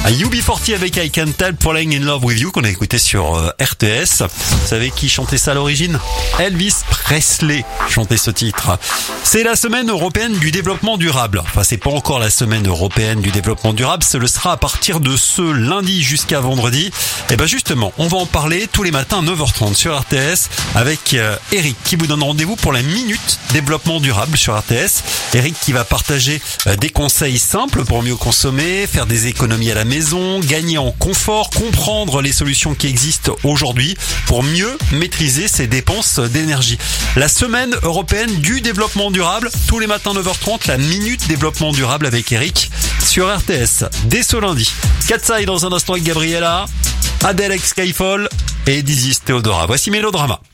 UB40 avec I Can't Help Falling in Love with You qu'on a écouté sur RTS. Vous savez qui chantait ça à l'origine? Elvis Presley chantait ce titre. C'est la semaine européenne du développement durable. Enfin, c'est pas encore la semaine européenne du développement durable, ce le sera à partir de ce lundi jusqu'à vendredi. Et ben justement, on va en parler tous les matins à 9h30 sur RTS avec Eric qui vous donne rendez-vous pour la minute développement durable sur RTS. Eric qui va partager des conseils simples pour mieux consommer, faire des économies à la maison, gagner en confort, comprendre les solutions qui existent aujourd'hui pour mieux maîtriser ses dépenses d'énergie. La semaine européenne du développement durable, tous les matins 9h30, la minute développement durable avec Eric sur RTS dès ce lundi. Katsai dans un instant avec Gabriella, Adele avec Skyfall et Dizzy Theodora. Voici Mélodrama.